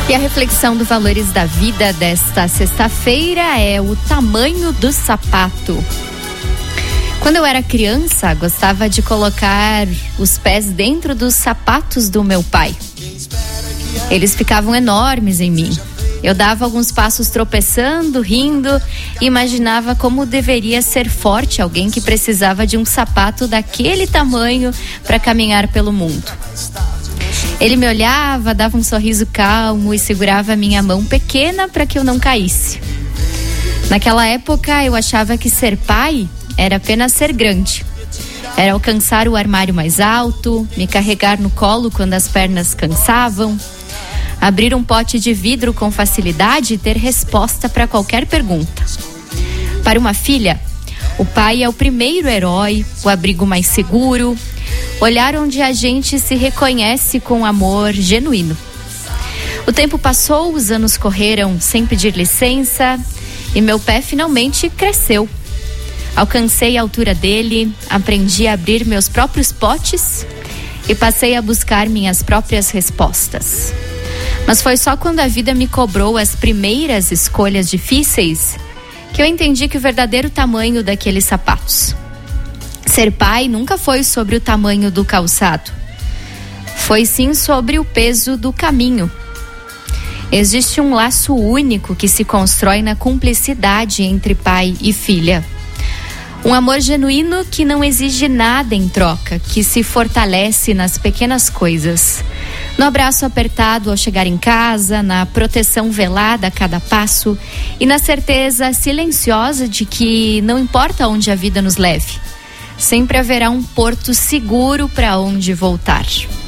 E a reflexão do Valores da Vida desta sexta-feira é o tamanho do sapato. Quando eu era criança, gostava de colocar os pés dentro dos sapatos do meu pai. Eles ficavam enormes em mim. Eu dava alguns passos tropeçando, rindo e imaginava como deveria ser forte alguém que precisava de um sapato daquele tamanho para caminhar pelo mundo. Ele me olhava, dava um sorriso calmo e segurava a minha mão pequena para que eu não caísse. Naquela época eu achava que ser pai era apenas ser grande. Era alcançar o armário mais alto, me carregar no colo quando as pernas cansavam, abrir um pote de vidro com facilidade e ter resposta para qualquer pergunta. Para uma filha, o pai é o primeiro herói, o abrigo mais seguro, olhar onde a gente se reconhece com amor genuíno. O tempo passou, os anos correram sem pedir licença e meu pé finalmente cresceu. Alcancei a altura dele, aprendi a abrir meus próprios potes e passei a buscar minhas próprias respostas. Mas foi só quando a vida me cobrou as primeiras escolhas difíceis que eu entendi que o verdadeiro tamanho daqueles sapatos. Ser pai nunca foi sobre o tamanho do calçado. Foi sim sobre o peso do caminho. Existe um laço único que se constrói na cumplicidade entre pai e filha. Um amor genuíno que não exige nada em troca, que se fortalece nas pequenas coisas. No abraço apertado ao chegar em casa, na proteção velada a cada passo e na certeza silenciosa de que não importa onde a vida nos leve, sempre haverá um porto seguro para onde voltar.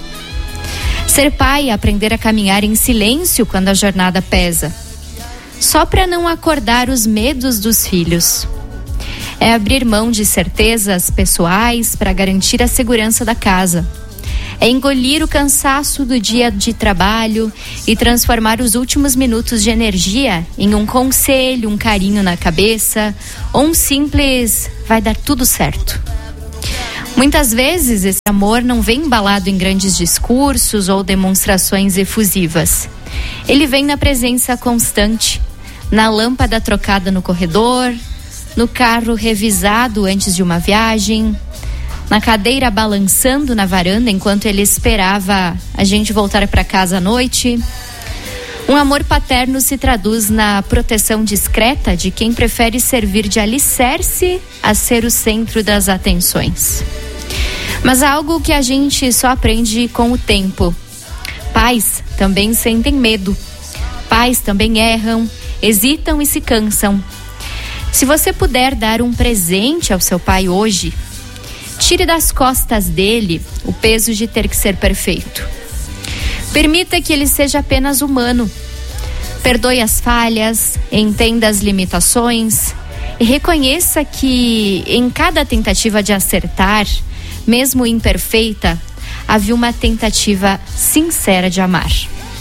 Ser pai é aprender a caminhar em silêncio quando a jornada pesa, só para não acordar os medos dos filhos. É abrir mão de certezas pessoais para garantir a segurança da casa. É engolir o cansaço do dia de trabalho e transformar os últimos minutos de energia em um conselho, um carinho na cabeça ou um simples vai dar tudo certo. Muitas vezes esse amor não vem embalado em grandes discursos ou demonstrações efusivas. Ele vem na presença constante, na lâmpada trocada no corredor, no carro revisado antes de uma viagem, na cadeira balançando na varanda enquanto ele esperava a gente voltar para casa à noite. Um amor paterno se traduz na proteção discreta de quem prefere servir de alicerce a ser o centro das atenções. Mas há algo que a gente só aprende com o tempo. Pais também sentem medo. Pais também erram, hesitam e se cansam. Se você puder dar um presente ao seu pai hoje, tire das costas dele o peso de ter que ser perfeito. Permita que ele seja apenas humano. Perdoe as falhas, entenda as limitações e reconheça que em cada tentativa de acertar, mesmo imperfeita, havia uma tentativa sincera de amar.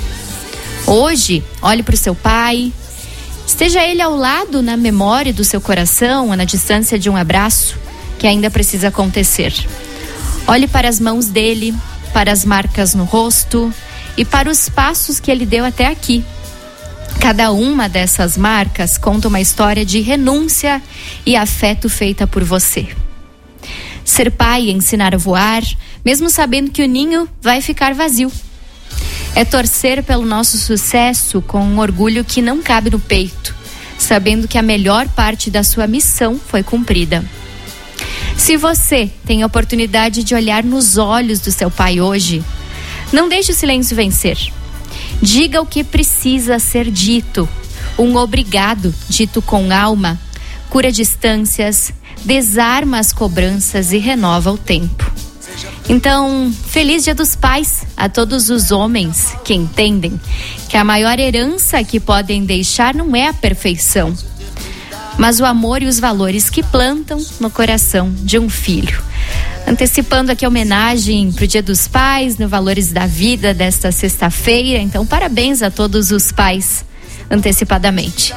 Hoje, olhe para o seu pai. Esteja ele ao lado na memória do seu coração ou na distância de um abraço que ainda precisa acontecer. Olhe para as mãos dele, para as marcas no rosto e para os passos que ele deu até aqui. Cada uma dessas marcas conta uma história de renúncia e afeto feita por você. Ser pai é ensinar a voar, mesmo sabendo que o ninho vai ficar vazio. É torcer pelo nosso sucesso com um orgulho que não cabe no peito, sabendo que a melhor parte da sua missão foi cumprida. Se você tem a oportunidade de olhar nos olhos do seu pai hoje, não deixe o silêncio vencer. Diga o que precisa ser dito. Um obrigado dito com alma cura distâncias, desarma as cobranças e renova o tempo. Então, feliz Dia dos Pais a todos os homens que entendem que a maior herança que podem deixar não é a perfeição, mas o amor e os valores que plantam no coração de um filho. Antecipando aqui a homenagem para o Dia dos Pais, no Valores da Vida desta sexta-feira. Então, parabéns a todos os pais antecipadamente.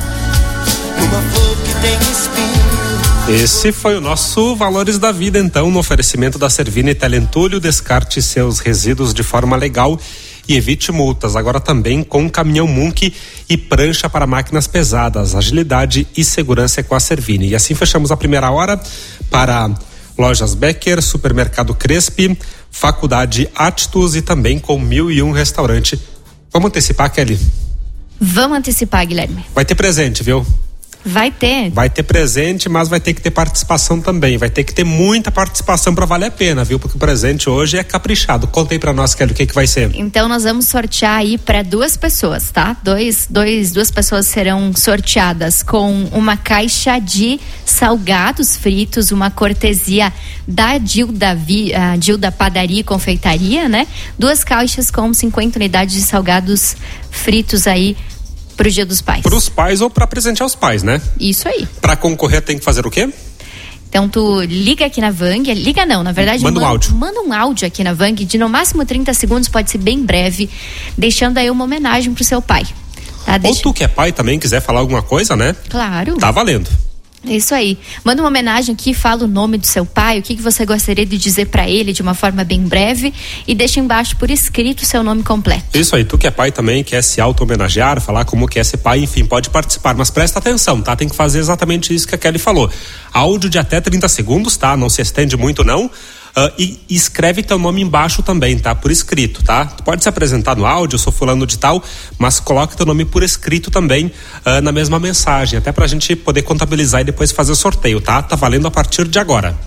Esse foi o nosso Valores da Vida, então, no oferecimento da Servini Telentulho. Descarte seus resíduos de forma legal e evite multas. Agora também com caminhão Munk e prancha para máquinas pesadas. Agilidade e segurança é com a Servini. E assim fechamos a primeira hora para Lojas Becker, Supermercado Crespi, Faculdade Attus e também com 1001 Restaurante. Vamos antecipar, Kelly? Vamos antecipar, Guilherme. Vai ter presente, viu? Vai ter. Vai ter presente, mas vai ter que ter participação também. Vai ter que ter muita participação para valer a pena, viu? Porque o presente hoje é caprichado. Conta aí para nós, Kelly, o que vai ser. Então nós vamos sortear aí para 2 pessoas, tá? Duas pessoas serão sorteadas com uma caixa de salgados fritos, uma cortesia da Dilda Padaria e Confeitaria, né? 2 caixas com 50 unidades de salgados fritos aí pro Dia dos Pais. Pros pais ou para presentear os pais, né? Isso aí. Para concorrer tem que fazer o quê? Então tu liga aqui na Vang, na verdade manda um áudio. Manda um áudio aqui na Vang de no máximo 30 segundos, pode ser bem breve, deixando aí uma homenagem pro seu pai. Tá? Ou tu que é pai também quiser falar alguma coisa, né? Claro. Tá valendo. Isso aí. Manda uma homenagem aqui, fala o nome do seu pai, o que você gostaria de dizer para ele de uma forma bem breve e deixa embaixo por escrito o seu nome completo. Isso aí, tu que é pai também, quer se auto-homenagear, falar como quer ser pai, enfim, pode participar, mas presta atenção, tá? Tem que fazer exatamente isso que a Kelly falou. Áudio de até 30 segundos, tá? Não se estende muito, não. E escreve teu nome embaixo também, tá? Por escrito, tá? Tu pode se apresentar no áudio, eu sou fulano de tal, mas coloque teu nome por escrito também na mesma mensagem, até pra gente poder contabilizar e depois fazer o sorteio, tá? Tá valendo a partir de agora.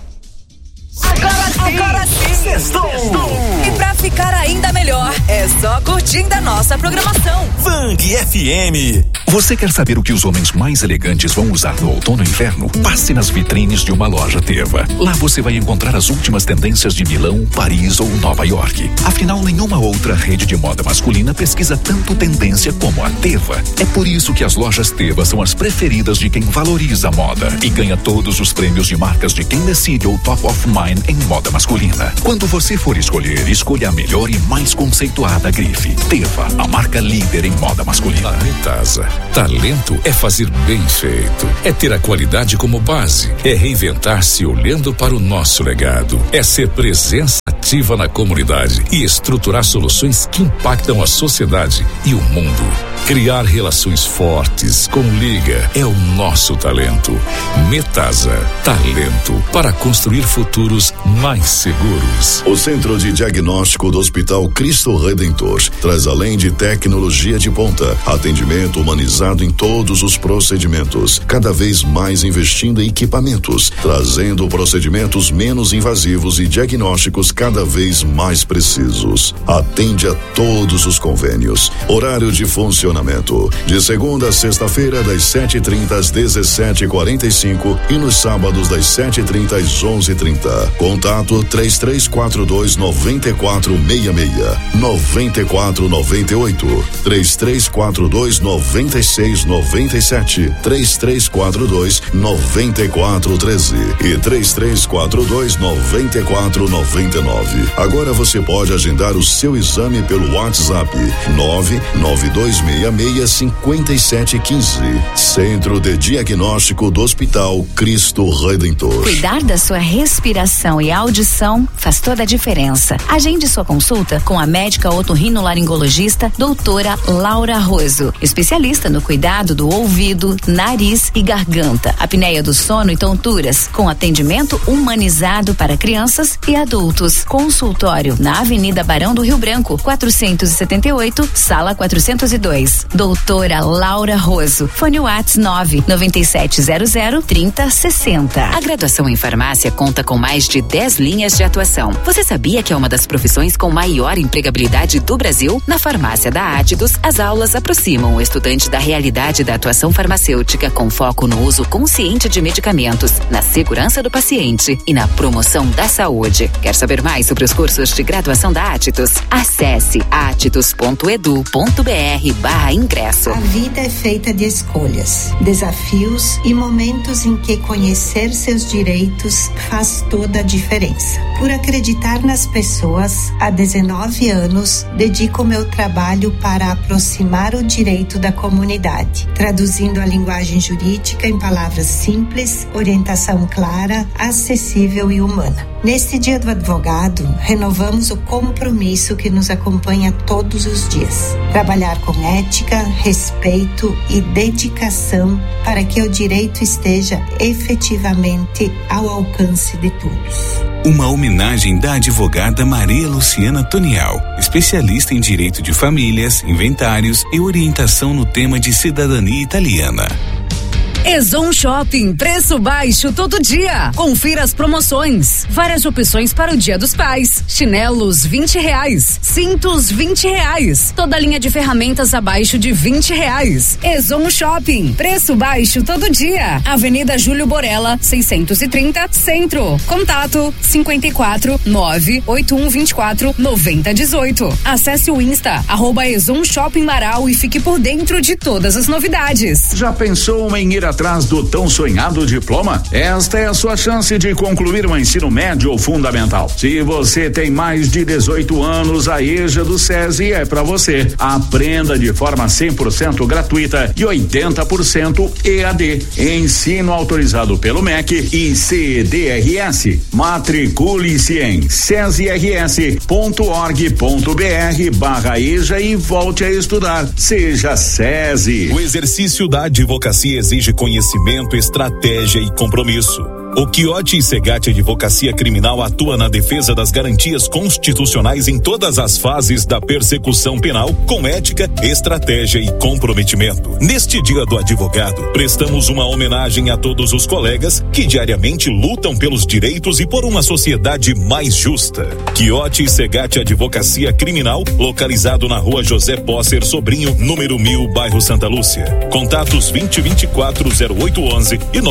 Agora sim. Sextou. E pra ficar ainda melhor, é só curtindo a nossa programação. Vang FM. Você quer saber o que os homens mais elegantes vão usar no outono e inverno? Passe nas vitrines de uma loja Teva. Lá você vai encontrar as últimas tendências de Milão, Paris ou Nova York. Afinal, nenhuma outra rede de moda masculina pesquisa tanto tendência como a Teva. É por isso que as lojas Teva são as preferidas de quem valoriza a moda e ganha todos os prêmios de marcas de quem decide o Top of Mind em moda masculina. Quando você for escolher, escolha a melhor e mais conceituada grife. Teva, a marca líder em moda masculina. Metasa. Talento é fazer bem feito. É ter a qualidade como base. É reinventar-se olhando para o nosso legado. É ser presença ativa na comunidade e estruturar soluções que impactam a sociedade e o mundo. Criar relações fortes com Liga é o nosso talento. Metasa. Talento para construir futuros mais seguros. O Centro de Diagnóstico do Hospital Cristo Redentor traz, além de tecnologia de ponta, atendimento humanizado em todos os procedimentos, cada vez mais investindo em equipamentos, trazendo procedimentos menos invasivos e diagnósticos cada vez mais precisos. Atende a todos os convênios. Horário de funcionamento: de segunda a sexta-feira, das 7h30 às 17h45 e nos sábados das 7h30 às 11h30. Contato 3342-9466, 9498, 3342-9697, 3342-9413 e 3342-9499. Agora você pode agendar o seu exame pelo WhatsApp 992665715. Centro de Diagnóstico do Hospital Cristo Redentor. Cuidar da sua respiração e audição faz toda a diferença. Agende sua consulta com a médica otorrinolaringologista doutora Laura Roso, especialista no cuidado do ouvido, nariz e garganta, apneia do sono e tonturas, com atendimento humanizado para crianças e adultos. Consultório na Avenida Barão do Rio Branco, 478, sala 402. Doutora Laura Roso. Fone Whats 997003060. A graduação em farmácia conta com mais de 10 linhas de atuação. Você sabia que é uma das profissões com maior empregabilidade do Brasil? Na farmácia da Attus, as aulas aproximam o estudante da realidade da atuação farmacêutica, com foco no uso consciente de medicamentos, na segurança do paciente e na promoção da saúde. Quer saber mais sobre os cursos de graduação da Attus? Acesse attus.edu.br/ingresso. A vida é feita de escolhas, desafios e momentos em que conhecer seus direitos faz toda a diferença. Por acreditar nas pessoas, há 19 anos dedico meu trabalho para aproximar o direito da comunidade, traduzindo a linguagem jurídica em palavras simples, orientação clara, acessível e humana. Neste Dia do Advogado, lado, renovamos o compromisso que nos acompanha todos os dias. Trabalhar com ética, respeito e dedicação para que o direito esteja efetivamente ao alcance de todos. Uma homenagem da advogada Maria Luciana Tonial, especialista em direito de famílias, inventários e orientação no tema de cidadania italiana. Ezon Shopping, preço baixo todo dia. Confira as promoções. Várias opções para o Dia dos Pais. Chinelos R$20, cintos R$20. Toda linha de ferramentas abaixo de R$20. Ezon Shopping, preço baixo todo dia. Avenida Júlio Borella, 630, Centro. Contato 549-8124-9018. Acesse o Insta @Ezon Shopping Marau e fique por dentro de todas as novidades. Já pensou em ir atrás do tão sonhado diploma? Esta é a sua chance de concluir o ensino médio ou fundamental. Se você tem mais de 18 anos, a EJA do SESI é para você. Aprenda de forma 100% gratuita e 80% EAD. Ensino autorizado pelo MEC e CEDRS. Matricule-se em cesirs.org.br/EJA e volte a estudar. Seja SESI. O exercício da advocacia exige conhecimento, estratégia e compromisso. O Quiote e Segatti Advocacia Criminal atua na defesa das garantias constitucionais em todas as fases da persecução penal, com ética, estratégia e comprometimento. Neste Dia do Advogado, prestamos uma homenagem a todos os colegas que diariamente lutam pelos direitos e por uma sociedade mais justa. Quiote e Segatti Advocacia Criminal, localizado na Rua José Posser Sobrinho, número 1000, bairro Santa Lúcia. Contatos 2024-0811 e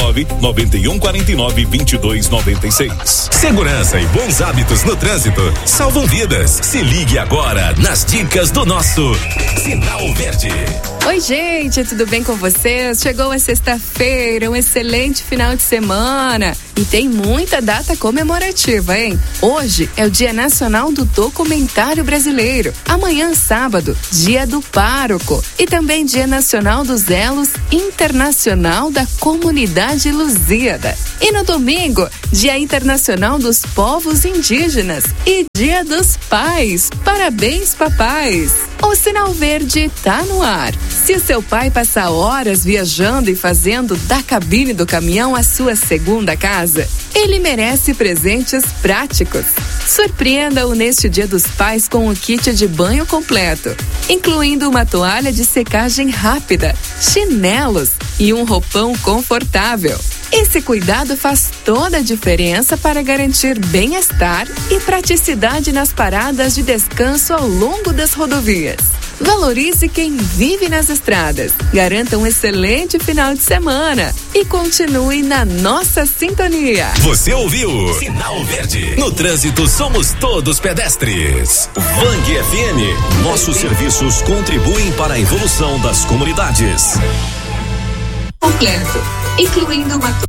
99149-2296. Segurança e bons hábitos no trânsito salvam vidas. Se ligue agora nas dicas do nosso Sinal Verde. Oi, gente, tudo bem com vocês? Chegou a sexta-feira, um excelente final de semana e tem muita data comemorativa, hein? Hoje é o Dia Nacional do Documentário Brasileiro. Amanhã, sábado, Dia do Pároco e também Dia Nacional dos Elos Internacional da Comunidade Lusíada. E no domingo, Dia Internacional dos Povos Indígenas e Dia dos Pais. Parabéns, papais! O Sinal Verde tá no ar. Se o seu pai passar horas viajando e fazendo da cabine do caminhão a sua segunda casa, ele merece presentes práticos. Surpreenda-o neste Dia dos Pais com o kit de banho completo, incluindo uma toalha de secagem rápida, chinelos e um roupão confortável. Esse cuidado faz toda a diferença para garantir bem-estar e praticidade nas paradas de descanso ao longo das rodovias. Valorize quem vive nas estradas. Garanta um excelente final de semana e continue na nossa sintonia. Você ouviu? Sinal Verde. No trânsito somos todos pedestres. Vang FM. Nossos serviços contribuem para a evolução das comunidades. Completo, incluindo uma